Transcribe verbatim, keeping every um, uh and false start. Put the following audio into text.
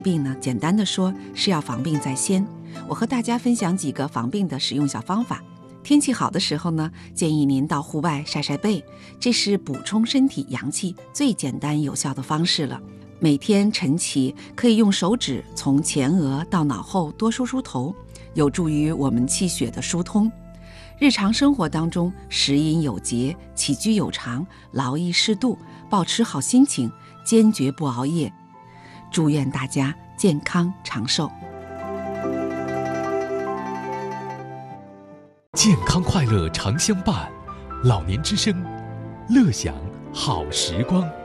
病呢，简单的说是要防病在先。我和大家分享几个防病的使用小方法。天气好的时候呢，建议您到户外晒晒背，这是补充身体阳气最简单有效的方式了。每天晨起可以用手指从前额到脑后多梳梳头，有助于我们气血的疏通。日常生活当中，食饮有节，起居有常，劳逸适度，保持好心情，坚决不熬夜。祝愿大家健康长寿。 健康快乐常相伴，老年之声，乐享好时光。